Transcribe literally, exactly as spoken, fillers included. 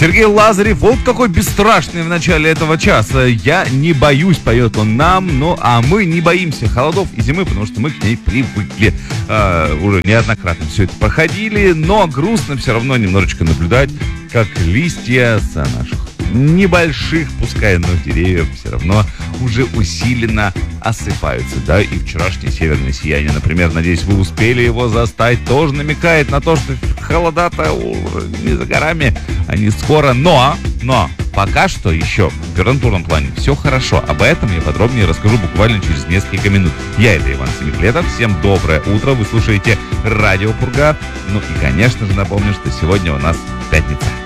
Сергей Лазарев, вот какой бесстрашный в начале этого часа. Я не боюсь, поет он нам, ну а мы не боимся холодов и зимы, потому что мы к ней привыкли. А, уже неоднократно все это проходили, но грустно все равно немножечко наблюдать, как листья с наших небольших, пускай, но деревьев все равно уже усиленно осыпаются. Да, и вчерашнее северное сияние, например, надеюсь, вы успели его застать, тоже намекает на то, что холода-то уже не за горами, они скоро, но, но пока что еще в гарантурном плане все хорошо. Об этом я подробнее расскажу буквально через несколько минут. Я это Иван Семиклетов. Всем доброе утро. Вы слушаете Радио Пурга. Ну и, конечно же, напомню, что сегодня у нас пятница.